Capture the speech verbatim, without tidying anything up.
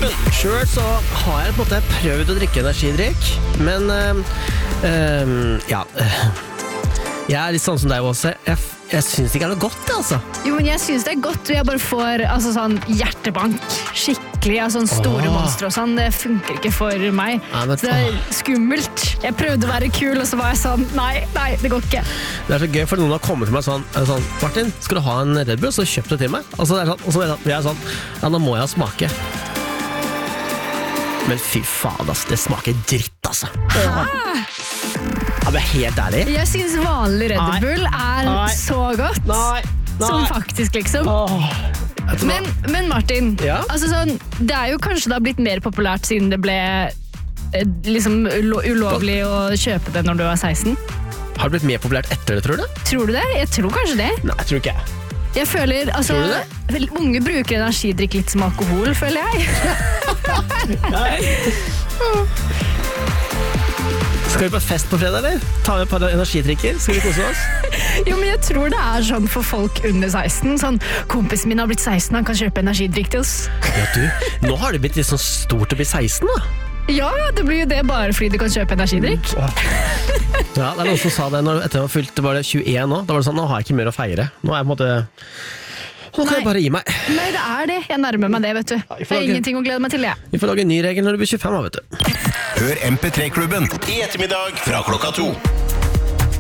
Energiklubben. Selv så har jeg på en måte prøvd å drikke energidrikk, men øh, øh, ja, øh, jeg er litt sånn som deg også. Jeg, jeg synes ikke det er noe godt, altså. Jo, men jeg synes det er godt, og jeg bare får altså, sånn hjertebank, skikkelig, av sånn store Åh. monstre og sånn. Det funker ikke for meg. Ja, men- Så det er skummelt. Jeg prøvde å være kul, og så var jeg sånn, nei, nei, det går ikke. Det er så gøy, for noen har kommet til meg sånn, er det sånn Martin, skal du ha en Red Bull? Så kjøpt det til meg. Og så er det sånn, og så er det, jeg er sånn, ja, nå må jeg smake. Men fy faen, altså, det smaker dritt, altså. Hæ? Ja, men helt ærlig. Jeg synes vanlig Red Nei. Bull er Nei. så godt. Nei, Som faktisk, liksom. Åh. Vet du hva? Men, men Martin, Ja? altså sånn, det er jo kanskje da blitt mer populært siden det ble eh, liksom ulo- ulovlig å kjøpe det når du var seksten. Har det blitt mer populært etter det, tror du? Tror du det? Jeg tror kanskje det. Nei, jeg tror ikke jeg. Jeg føler, altså, Tror du vel, unge bruker energidrikk litt som alkohol, føler jeg. Skal vi på fest på fredag, eller? Ta med et par energidrikker, skal vi kose oss? Jo, men jeg tror det er sånn for folk under seksten. Sånn, kompisen min har blitt seksten, han kan kjøpe energidrikk til oss. Ja, du, nå har det blitt litt sånn stort å bli seksten, da. Ja, det blir jo det bare fordi du kan kjøpe energidrikk. Ja, det er noen som sa det når, etter jeg var fylt, var det tjueen nå. Da var det sånn, nå har jeg ikke mer å feire. Nå er jeg på en måte... Nå kan Nei. jeg bare gi meg. Nei, det er det. Jeg nærmer meg det, vet du. vi Det får er lage- ingenting å glede meg til, jeg. Vi får lage en ny regel når du blir tjugofem, da, vet du. Hør M P tre-klubben i ettermiddag fra klokka to.